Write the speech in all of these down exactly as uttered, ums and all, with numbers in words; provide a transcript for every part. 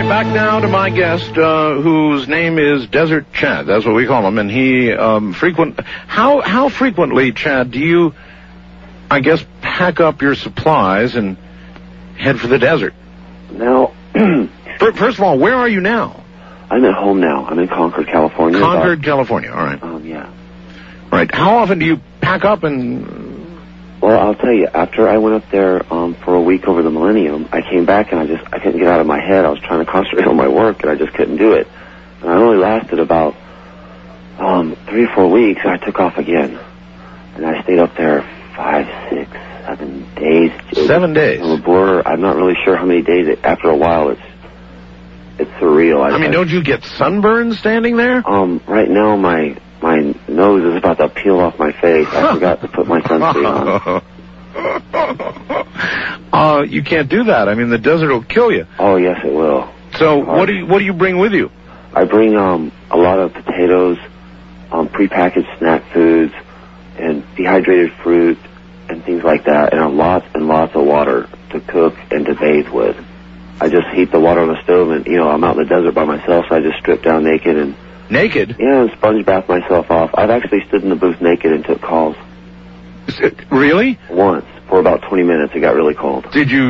back now to my guest, uh, whose name is Desert Chad. That's what we call him. And he, um, frequent, how, how frequently, Chad, do you, I guess, pack up your supplies and head for the desert? Now, first of all, where are you now? I'm at home now. I'm in Concord, California. Concord, about, California. All right. Um, yeah. All right. How often do you pack up and... Well, I'll tell you, after I went up there um, for a week over the millennium, I came back and I just, I couldn't get out of my head. I was trying to concentrate on my work and I just couldn't do it. And I only lasted about um, three or four weeks and I took off again. And I stayed up there five, six, seven days. Seven days? On the border. I'm not really sure how many days. It, after a while, it's it's surreal. I, I mean, I, don't you get sunburn standing there? Um, right now, my... My nose is about to peel off my face. I forgot to put my sunscreen on. uh, you can't do that. I mean, the desert will kill you. Oh, yes, it will. So what do you what do you bring with you? I bring um a lot of potatoes, um prepackaged snack foods, and dehydrated fruit and things like that, and lots and lots of water to cook and to bathe with. I just heat the water on the stove, and you know I'm out in the desert by myself, so I just strip down naked and. Naked? Yeah, and sponge bath myself off. I've actually stood in the booth naked and took calls. Really? Once, for about twenty minutes. It got really cold. Did you...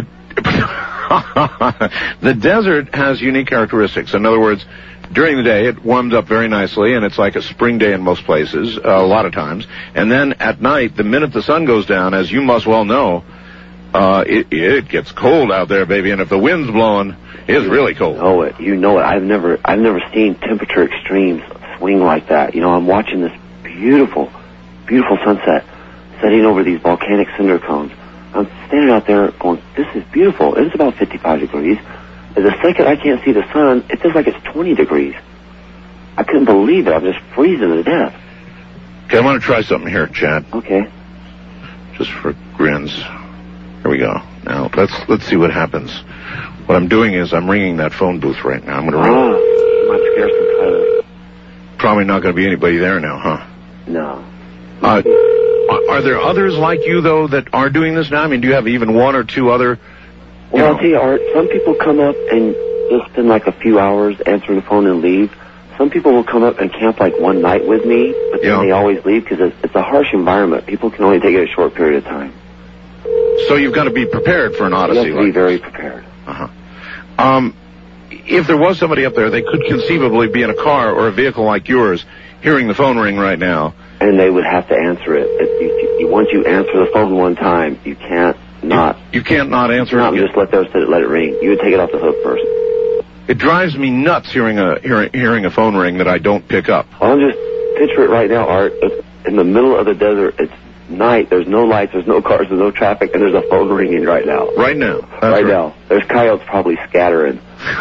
The desert has unique characteristics. In other words, during the day, it warms up very nicely, and it's like a spring day in most places, uh, a lot of times. And then at night, the minute the sun goes down, as you must well know, uh, it, it gets cold out there, baby. And if the wind's blowing... It's really cold. You know it. You know it. I've never, I've never seen temperature extremes swing like that. You know, I'm watching this beautiful, beautiful sunset setting over these volcanic cinder cones. I'm standing out there going, "This is beautiful." It's about fifty-five degrees. And the second I can't see the sun, it feels like it's twenty degrees. I couldn't believe it. I'm just freezing to death. Okay, I want to try something here, Chad. Okay. Just for grins. Here we go. Now let's let's see what happens. What I'm doing is I'm ringing that phone booth right now. I'm going to ring. Oh, you might scare some pilots. Probably not going to be anybody there now, huh? No. Uh, are there others like you, though, that are doing this now? I mean, do you have even one or two other... Well, know? I'll tell you, Art, some people come up and just spend like a few hours answering the phone and leave. Some people will come up and camp like one night with me, but then yeah. they always leave because it's, it's a harsh environment. People can only take it a short period of time. So you've got to be prepared for an odyssey. You have to like be very this. prepared. Uh-huh. Um, if there was somebody up there, they could conceivably be in a car or a vehicle like yours, hearing the phone ring right now. And they would have to answer it. If you, you, once you answer the phone one time, you can't not. You, you can't not answer you can't it. Just let those let it ring. You would take it off the hook first. It drives me nuts hearing a hearing, hearing a phone ring that I don't pick up. Well, I'm just picture it right now, Art. It's in the middle of the desert. It's night. There's no lights. There's no cars. There's no traffic, and there's a phone ringing right now. Right now. That's right, right now. There's coyotes probably scattering.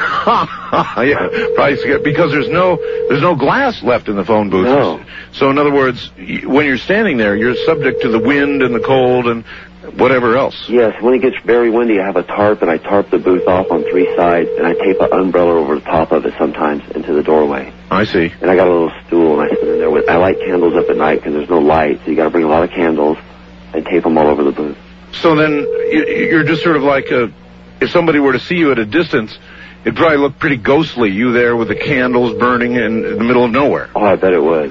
Yeah, probably scattering because there's no there's no glass left in the phone booth. No. So in other words, when you're standing there, you're subject to the wind and the cold and whatever else. Yes. When it gets very windy, I have a tarp, and I tarp the booth off on three sides, and I tape an umbrella over the top of it sometimes into the doorway. I see. And I got a little stool, and I sit in there with. I light candles up at night because there's no light, so you got to bring a lot of candles and tape them all over the booth. So then you're just sort of like a, if somebody were to see you at a distance, it'd probably look pretty ghostly, you there with the candles burning in, in the middle of nowhere. Oh, I bet it would.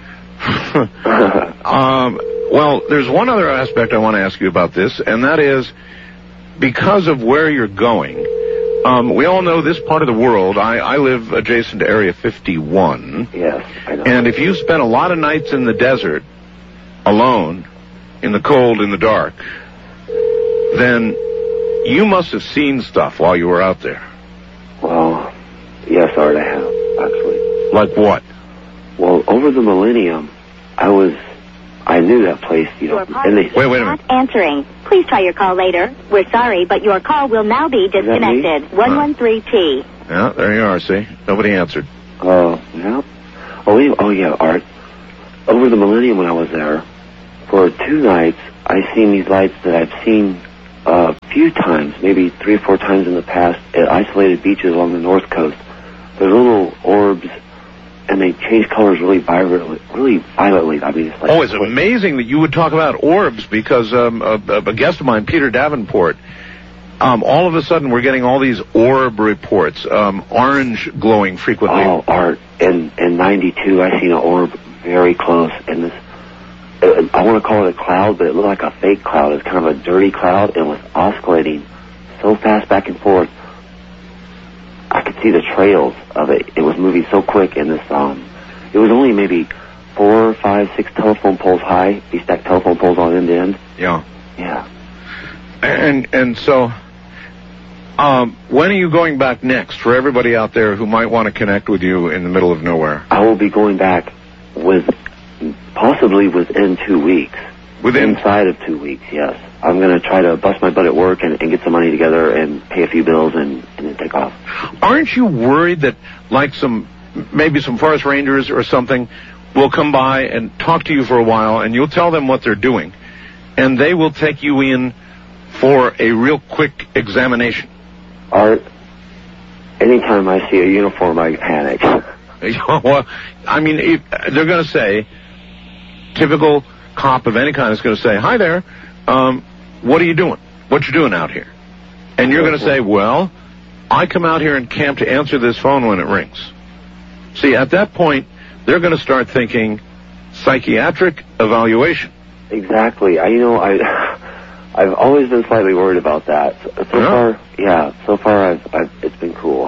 um, well, there's one other aspect I want to ask you about this, and that is because of where you're going. Um, we all know this part of the world. I, I live adjacent to Area fifty-one. Yes, I know. And if you spend a lot of nights in the desert, alone, in the cold, in the dark, then you must have seen stuff while you were out there. Well, yes, Art, I have, actually. Like what? Well, over the millennium, I was, I knew that place, you know. And they, wait, wait a minute. Not answering. Please try your call later. We're sorry, but your call will now be disconnected. one one three T. Yeah, there you are, see? Nobody answered. Oh, uh, yeah. Oh, yeah, oh, yeah, Art. Over the millennium when I was there, for two nights, I seen these lights that I've seen a few times, maybe three or four times in the past, at isolated beaches along the north coast. There's little orbs, and they change colors really violently. Really violently. I mean, it's like... Oh, it's amazing that you would talk about orbs, because um, a, a guest of mine, Peter Davenport, Um, all of a sudden, we're getting all these orb reports, um, orange glowing frequently. Oh, Art, in, in ninety-two, I seen an orb very close, and this, uh, I want to call it a cloud, but it looked like a fake cloud. It was kind of a dirty cloud, and was oscillating so fast back and forth. I could see the trails of it. It was moving so quick in this, um, it was only maybe four, five, six telephone poles high. We stacked telephone poles on end to end. Yeah. Yeah. And, and so, um, when are you going back next for everybody out there who might want to connect with you in the middle of nowhere? I will be going back with, possibly within two weeks. Within? Inside of two weeks, yes. I'm going to try to bust my butt at work and, and get some money together and pay a few bills and, and then take off. Aren't you worried that, like some, maybe some forest rangers or something will come by and talk to you for a while, and you'll tell them what they're doing, and they will take you in for a real quick examination? Art, anytime I see a uniform, I panic. Well, I mean, if they're going to say, typical cop of any kind is going to say, hi there, um, what are you doing? What you doing out here? And you're going to say, well, I come out here and camp to answer this phone when it rings. See, at that point, they're going to start thinking psychiatric evaluation. Exactly. I, you know, I, I've always been slightly worried about that. So, so yeah. far, yeah, so far I've, I've, it's been cool.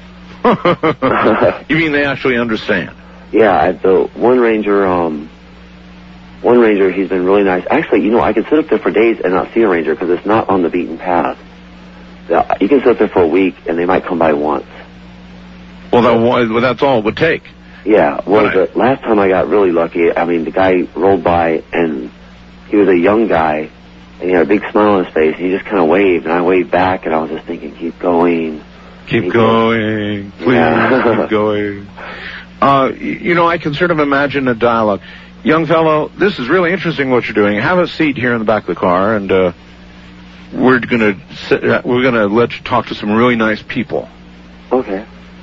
You mean they actually understand? Yeah, I, the one ranger, um, one ranger, he's been really nice. Actually, you know, I can sit up there for days and not see a ranger because it's not on the beaten path. Yeah, you can sit up there for a week and they might come by once. Well, that, well that's all it would take. Yeah, well, right. The last time I got really lucky, I mean, the guy rolled by and he was a young guy and he had a big smile on his face and he just kind of waved and I waved back and I was just thinking, keep going. Keep, keep going. going. Please yeah. keep going. Uh, you know, I can sort of imagine a dialogue. Young fellow, this is really interesting what you're doing. Have a seat here in the back of the car, and uh, we're gonna sit, we're gonna let you talk to some really nice people. Okay.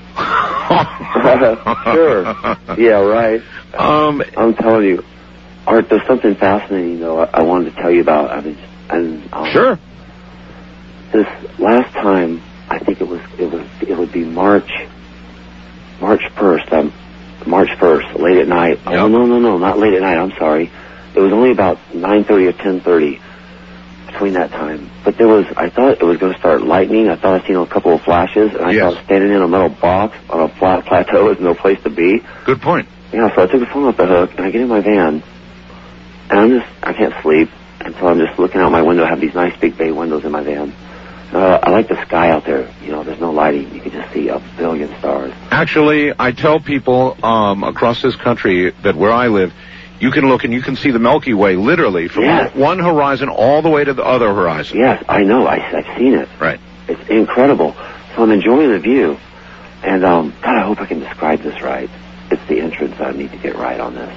Sure. Yeah, right. Um, I'm telling you, Art, there's something fascinating though. I, I wanted to tell you about. I mean, and um, sure. This last time, I think it was it was it would be March, March first. Um. March first, late at night. Yep. Oh, no, no, no, not late at night, I'm sorry. It was only about nine thirty or ten thirty between that time. But there was, I thought it was going to start lightning. I thought I seen a couple of flashes, and I yes. thought I was standing in a metal box on a flat plateau with no place to be. Good point. Yeah, so I took the phone off the hook, and I get in my van, and I'm just, I can't sleep, and so I'm just looking out my window. I have these nice big bay windows in my van. Uh, I like the sky out there. You know, there's no lighting. You can just see a billion stars. Actually, I tell people um, across this country that where I live, you can look and you can see the Milky Way literally from yes. one horizon all the way to the other horizon. Yes, I know. I, I've seen it. Right. It's incredible. So I'm enjoying the view. And, um, God, I hope I can describe this right. It's the entrance I need to get right on this.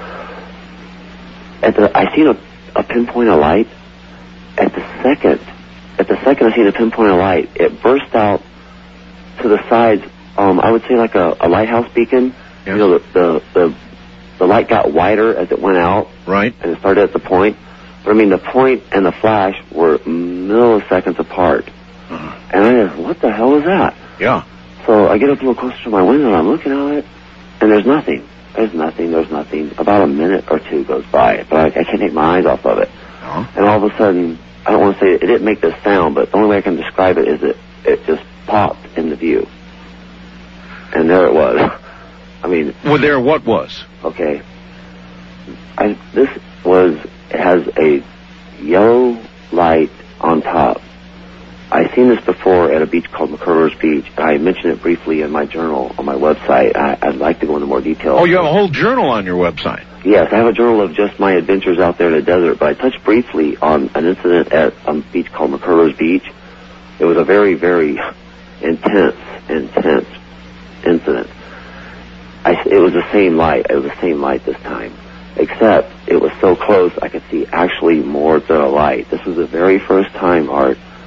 At the, I seen a, a pinpoint of light. At the second... At the second I seen a pinpoint of light, it burst out to the sides. Um, I would say like a, a lighthouse beacon. Yes. You know, the, the the the light got wider as it went out. Right. And it started at the point. But I mean, the point and the flash were milliseconds apart. Uh-huh. And I just, what the hell is that? Yeah. So I get up a little closer to my window and I'm looking at it, and there's nothing. There's nothing. There's nothing. About a minute or two goes by, but I, I can't take my eyes off of it. Uh-huh. And all of a sudden, I don't want to say it, it didn't make this sound, but the only way I can describe it is that it just popped in the view. And there it was. I mean... Well, there what was? Okay. I, this was, it has a yellow light on top. I've seen this before at a beach called McCurver's Beach. I mentioned it briefly in my journal on my website. I, I'd like to go into more detail. Oh, you have a whole journal on your website? Yes, I have a journal of just my adventures out there in the desert, but I touched briefly on an incident at a beach called McCurver's Beach. It was a very, very intense, intense incident. I, it was the same light. It was the same light this time, except it was so close I could see actually more than a light. This was the very first time, Art,